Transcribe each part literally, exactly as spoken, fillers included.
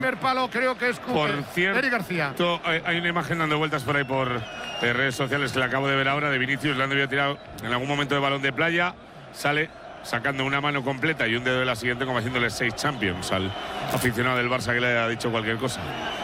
primer palo, creo que es Por eh, cierto, Eric García. Hay, hay una imagen dando vueltas por ahí por eh, redes sociales que la acabo de ver ahora de Vinicius. Le han debido tirar en algún momento de balón de playa. Sale sacando una mano completa y un dedo de la siguiente, como haciéndole seis champions al aficionado del Barça que le haya dicho cualquier cosa.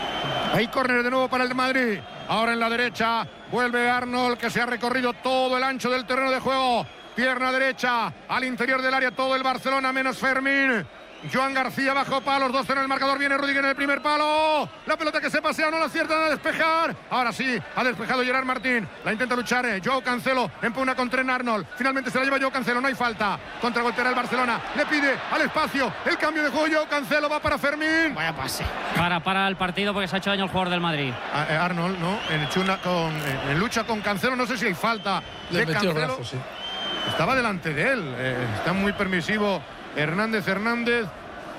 Hay córner de nuevo para el Madrid. Ahora en la derecha vuelve Arnold, que se ha recorrido todo el ancho del terreno de juego. Pierna derecha al interior del área, todo el Barcelona menos Fermín. Joan García bajo palos, dos cero en el marcador, viene Rudiger en el primer palo, la pelota que se pasea, no la aciertan a despejar, ahora sí, ha despejado Gerard Martín, la intenta luchar, eh. Joao Cancelo, empuna con Trent Arnold, finalmente se la lleva Joao Cancelo, no hay falta, contragolpeará el Barcelona, le pide al espacio, el cambio de juego, Joao Cancelo va para Fermín. Vaya pase. Para, para el partido porque se ha hecho daño el jugador del Madrid. A, eh, Arnold, ¿no? En, chuna con, eh, en lucha con Cancelo, no sé si hay falta Le de metió Cancelo. el brazo, sí. Estaba delante de él, eh, está muy permisivo Hernández Hernández.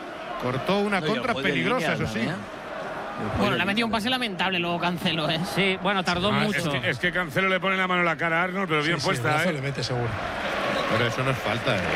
Cortó una No, contra peligrosa, eso sí. Bueno, le ha metido un pase lamentable luego Cancelo, ¿eh? Sí, bueno, tardó Ah, mucho. Es que, es que Cancelo le pone la mano a la cara a Arnold, pero bien Sí, sí, puesta, el brazo ¿eh? le mete seguro. Pero eso no es falta, ¿eh?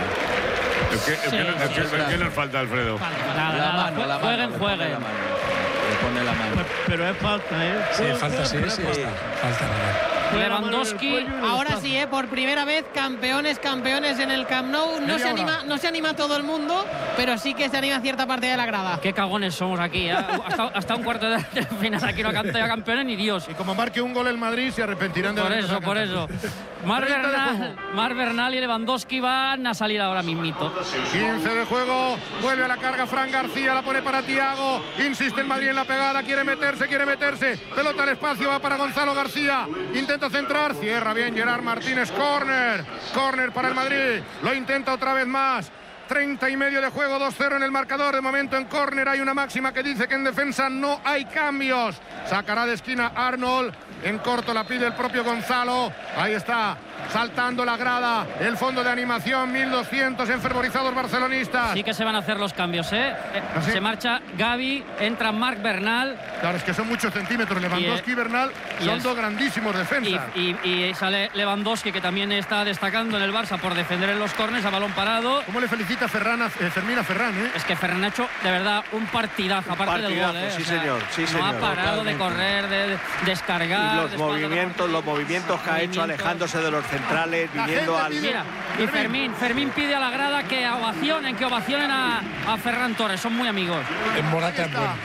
Es que, es que Sí, no- es que- sí, es que nos falta, Alfredo. Nada, La nada, mano, la mano, jueguen, le pone jueguen. la mano. Le pone la mano. Pero es falta, ¿eh? Sí, falta sí, sí, está. Falta nada. Lewandowski. Ahora sí, ¿eh? Por primera vez, campeones, campeones en el Camp Nou. No se, anima, no se anima todo el mundo, pero sí que se anima cierta parte de la grada. Qué cagones somos aquí, ¿eh? hasta, hasta un cuarto de final aquí no ha cantado campeones ni Dios. Y como marque un gol el Madrid, se arrepentirán de Por haber eso, empezado por a eso. cantar. Mar treinta de Bernal, juego. Mar Bernal y Lewandowski van a salir ahora mismito. quince de juego, vuelve a la carga Fran García, la pone para Thiago, insiste el Madrid en la pegada, quiere meterse, quiere meterse, pelota al espacio, va para Gonzalo García, intenta centrar, cierra bien Gerard Martínez, córner, córner para el Madrid, lo intenta otra vez más. treinta y medio de juego, dos cero en el marcador. De momento en córner hay una máxima que dice que en defensa no hay cambios. Sacará de esquina Arnold. En corto la pide el propio Gonzalo. Ahí está, saltando la grada. El fondo de animación, mil doscientos enfervorizados barcelonistas. Sí que se van a hacer los cambios, ¿eh? Eh, ¿Ah, sí? Se marcha Gavi, entra Marc Bernal Claro, es que son muchos centímetros. Lewandowski y, Y, eh, Bernal y son es- dos grandísimos y, defensas. y- y sale Lewandowski, que también está destacando en el Barça por defender en los córners a balón parado. ¿Cómo le felicita Ferran a, eh, Fermín a Ferran, eh? Es que Ferran ha hecho de verdad un partidazo, aparte del gol, ¿eh? Partidazo, sí, O sea, señor, sí, no señor, ha parado totalmente. de correr, de, de descargar. Y de los espalda movimientos, los movimientos que ha hecho Movimientos. alejándose de los centrales, La viniendo gente al. pide- Mira, y Fermín, Fermín pide a la grada que ovacionen, que ovacionen a, a Ferran Torres, son muy amigos. En Morata en bueno.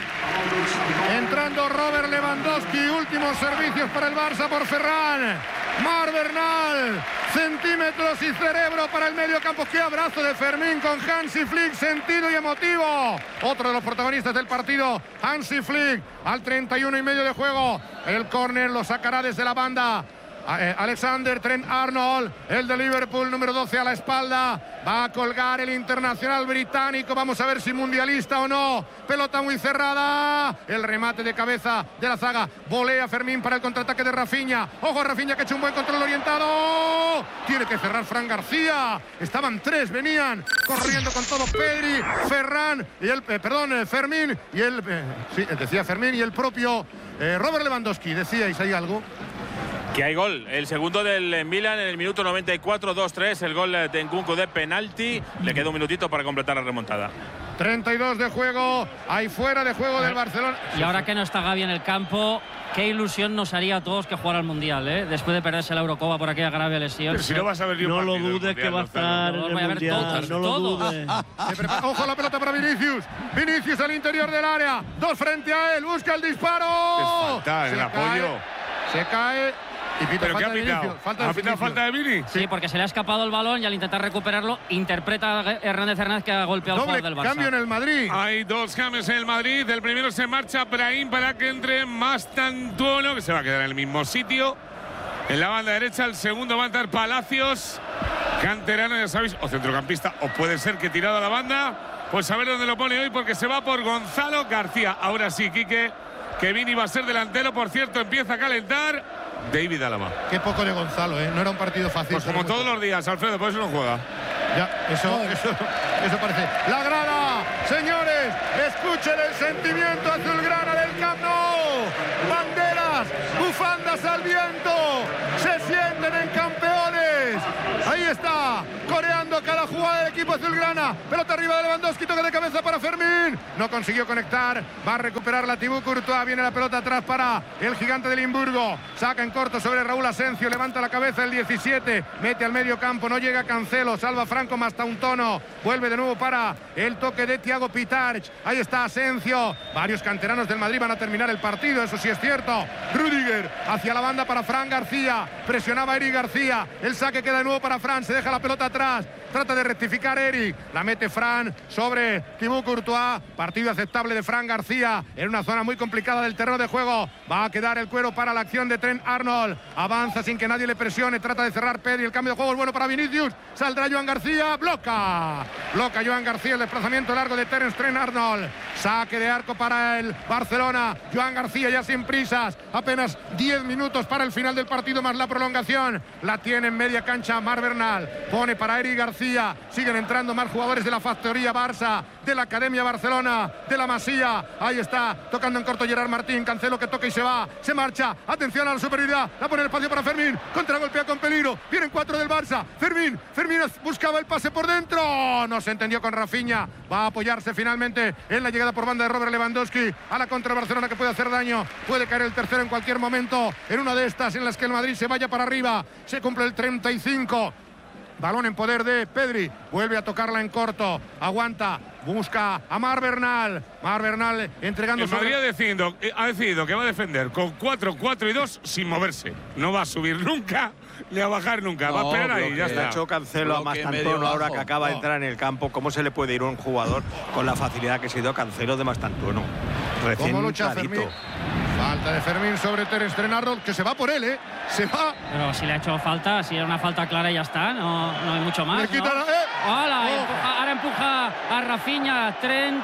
Entrando Robert Lewandowski, últimos servicios para el Barça por Ferran. Mar Bernal, centímetros y cerebro para el medio campo. Qué abrazo de Fermín con Hansi Flick, sentido y emotivo. Otro de los protagonistas del partido, Hansi Flick, al treinta y uno y medio de juego. El córner lo sacará desde la banda Alexander Trent Arnold, el de Liverpool, número doce a la espalda. Va a colgar el internacional británico. Vamos a ver si mundialista o no. Pelota muy cerrada. El remate de cabeza de la zaga. Volea Fermín para el contraataque de Rafinha. Ojo a Rafinha, que ha hecho un buen control orientado. Tiene que cerrar Fran García. Estaban tres, venían corriendo con todo Pedri, Ferran y el, eh, perdón, eh, Fermín y el, eh, sí, decía Fermín y el propio eh, Robert Lewandowski. ¿Decíais ahí algo? Que hay gol, el segundo del Milan en el minuto noventa y cuatro, dos tres, el gol de Nkunku de penalti. Le queda un minutito para completar la remontada. treinta y dos de juego, hay fuera de juego del Barcelona. Y ahora que no está Gavi en el campo, qué ilusión nos haría a todos que jugara al Mundial, ¿eh? Después de perderse la Eurocopa por aquella grave lesión. Pero si no vas a ver ni un No lo partido del dudes que Mundial, va a estar Gonzalo. en el Voy a ver Mundial. todos, No lo todos. dudes. Se prepara- Ojo la pelota para Vinicius. Vinicius al interior del área. Dos frente a él. Busca el disparo. Es falta, Se el cae, apoyo. Se cae. Y pita ¿Pero qué falta ha de pitado? Vinicius. Falta ¿Ha de pitado Vinicius. falta de Vini? Sí, porque se le ha escapado el balón y al intentar recuperarlo, interpreta a Hernández Hernández que ha golpeado al Doble jugador del Barça. cambio en el Madrid. Hay dos cambios en el Madrid. El primero se marcha Brahim para que entre Mastantuono, que se va a quedar en el mismo sitio. En la banda derecha, el segundo va a entrar Palacios, canterano, ya sabéis, o centrocampista, o puede ser que tirado a la banda. Pues a ver dónde lo pone hoy, porque se va por Gonzalo García. Ahora sí, Quique, que Vini va a ser delantero. Por cierto, empieza a calentar David Alaba. Qué poco de Gonzalo, ¿eh? No era un partido fácil. Pues como todos los días, Alfredo, por eso no juega. Ya, eso, eso, eso parece. La grada, señores, escuchen el sentimiento azulgrana del Camp Nou. Banderas, bufandas al viento, se sienten en campeones. Ahí está, coreando cada jugada del equipo azulgrana. Pelota arriba de Lewandowski, toque de cabeza para Fermín. No consiguió conectar. Va a recuperar la Thibaut Courtois. Viene la pelota atrás para el gigante de Limburgo. Saca en corto sobre Raúl Asencio. Levanta la cabeza el diecisiete. Mete al medio campo. No llega Cancelo. Salva Franco Mastantuono. Vuelve de nuevo para el toque de Thiago Pitarch. Ahí está Asencio. Varios canteranos del Madrid van a terminar el partido. Eso sí es cierto. Rüdiger hacia la banda para Fran García. Presionaba Eric García. El saque queda de nuevo para Fran. Se deja la pelota atrás. Trata de rectificar Eric. La mete Fran sobre Thibaut Courtois. Partido aceptable de Fran García en una zona muy complicada del terreno de juego. Va a quedar el cuero para la acción de Trent Arnold. Avanza sin que nadie le presione. Trata de cerrar Pedri. El cambio de juego es bueno para Vinicius. Saldrá Joan García. Bloca. Bloca Joan García el desplazamiento largo de Terence Trent Arnold. Saque de arco para el Barcelona. Joan García ya sin prisas. Apenas diez minutos para el final del partido más la prolongación. La tiene en media cancha Marc Bernal. Pone para Eric García. Siguen entrando más jugadores de la factoría Barça, de la Academia Barcelona, de la Masía. Ahí está, tocando en corto Gerard Martín. Cancelo que toca y se va, se marcha. Atención a la superioridad, la pone el espacio para Fermín. Contragolpea con peligro, vienen cuatro del Barça. Fermín, Fermín buscaba el pase por dentro. No se entendió con Rafinha. Va a apoyarse finalmente en la llegada por banda de Robert Lewandowski a la contra Barcelona, que puede hacer daño. Puede caer el tercero en cualquier momento. En una de estas en las que el Madrid se vaya para arriba. Se cumple el treinta y cinco. Balón en poder de Pedri. Vuelve a tocarla en corto. Aguanta. Busca a Marc Bernal. Marc Bernal entregando. El Madrid sobre... ha, decidido, ha decidido que va a defender con cuatro cuatro y dos sin moverse. No va a subir nunca ni a bajar nunca. No, va a esperar ahí. Ya está. Ha hecho Cancelo a Mastantuono ahora que acaba no. de entrar en el campo. ¿Cómo se le puede ir a un jugador con la facilidad que se ha ido Cancelo de Mastantuono? Recién ¿Cómo lucha Fermín? Falta de Fermín sobre Terence Trent Arnold, que se va por él, ¿eh? Se va. Pero si le ha hecho falta, si era una falta clara y ya está, no, no hay mucho más. Le quita ¿no? la, eh. Hola, oh. empuja, ahora empuja a Rafinha, Trent.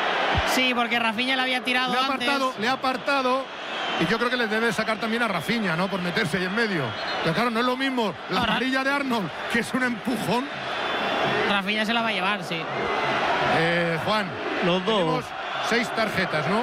Sí, porque Rafinha le había tirado le ha antes. Apartado, le ha apartado. Y yo creo que le debe sacar también a Rafinha, ¿no? Por meterse ahí en medio. Pero claro, no es lo mismo la amarilla de Arnold, que es un empujón. Rafinha se la va a llevar, sí. Eh, Juan. Los dos. Tenemos seis tarjetas, ¿no?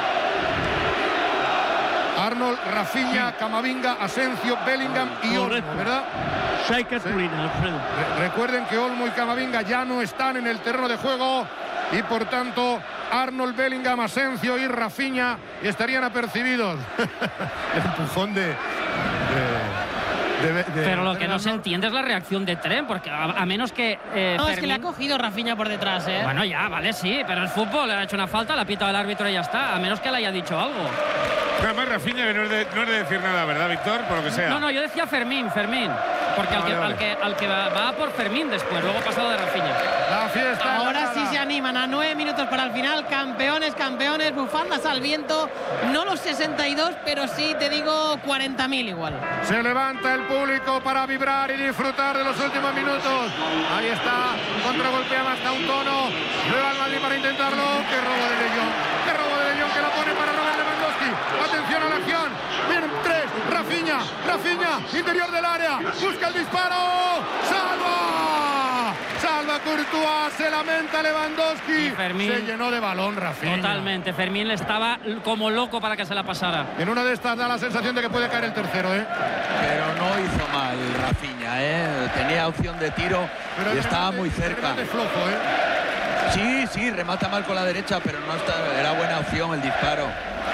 Arnold, Rafinha, sí. Camavinga, Asencio, Bellingham y Olmo, ¿verdad? Seis cartulinas, Alfredo. Re recuerden que Olmo y Camavinga ya no están en el terreno de juego y por tanto Arnold, Bellingham, Asencio y Rafinha estarían apercibidos. El empujón de... de De, de, pero lo que no se entiende es la reacción de Trent, porque a, a menos que eh, no, Fermín... es que le ha cogido Rafinha por detrás, ¿eh? Bueno, ya, vale, sí, pero el fútbol le ha hecho una falta, le ha pitado el árbitro y ya está, a menos que le haya dicho algo. Además, Rafinha que no es, de, no es de decir nada, ¿verdad, Víctor? Por lo que sea. No, no, yo decía Fermín, Fermín. Porque vale, al, que, vale. al que al que va, va por Fermín después, luego pasado de Rafinha. La fiesta. Ahora sí se animan a nueve minutos para el final. Campeones, campeones, bufandas al viento. No los sesenta y dos, pero sí, te digo, cuarenta mil igual. Se levanta el público para vibrar y disfrutar de los últimos minutos. Ahí está, contragolpea Mastantuono. Nueva al Madrid para intentarlo. ¡Qué robo de De Jong! ¡Qué robo de De Jong que la pone para Robert Lewandowski! ¡Atención a la acción! ¡Vienen tres! ¡Rafinha! ¡Rafinha! ¡Interior del área! ¡Busca el disparo! ¡Salva! ¡Salva Courtois! ¡Se lamenta Lewandowski! Fermín, se llenó de balón Rafinha. Totalmente. Fermín le estaba como loco para que se la pasara. En una de estas da la sensación de que puede caer el tercero, ¿eh? Pero no hizo mal Rafinha, ¿eh? Tenía opción de tiro pero y estaba remate, muy cerca. El flojo, ¿eh? Sí, sí, remata mal con la derecha, pero no está, era buena opción el disparo.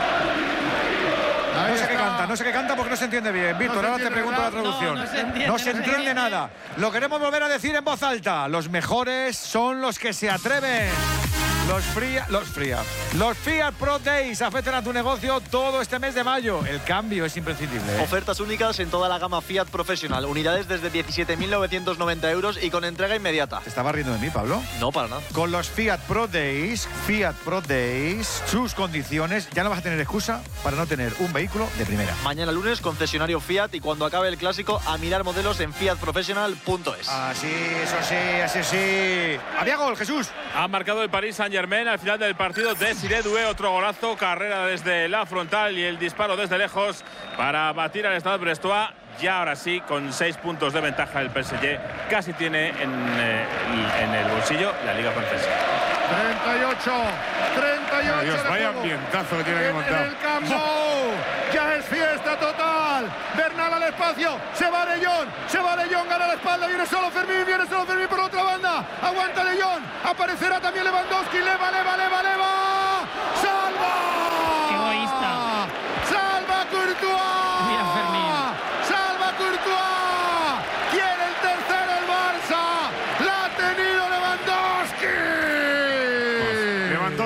No sé qué canta, no sé qué canta porque no se entiende bien. Víctor, no ahora te pregunto ¿verdad? la traducción. No, no se entiende, no se entiende, no se entiende nada. Lo queremos volver a decir en voz alta. Los mejores son los que se atreven. Los Fiat, los Fiat, los Fiat Pro Days afectan a tu negocio todo este mes de mayo. El cambio es imprescindible, ¿eh? Ofertas únicas en toda la gama Fiat Professional. Unidades desde diecisiete mil novecientos noventa euros y con entrega inmediata. ¿Te estaba riendo de mí, Pablo? No, para nada. Con los Fiat Pro Days, Fiat Pro Days, sus condiciones, ya no vas a tener excusa para no tener un vehículo de primera. Mañana lunes, concesionario Fiat y cuando acabe el clásico, a mirar modelos en fiat professional punto es. Así, eso sí, así sí. Había gol, Jesús. Ha marcado el Paris Saint-Germain al final del partido. Desiré Doué, otro golazo, carrera desde la frontal y el disparo desde lejos para batir al Stade Brestois. Ya ahora sí, con seis puntos de ventaja el P S G, casi tiene en, eh, en el bolsillo la Liga Francesa. treinta y ocho, treinta y ocho. Dios, vaya ambientazo que tiene que montar. En el campo, ya es fiesta total. Bernal al espacio, se va De Jong, se va De Jong, gana la espalda, viene solo Fermín, viene solo Fermín por otra banda, aguanta De Jong, aparecerá también Lewandowski, leva, leva, leva, leva.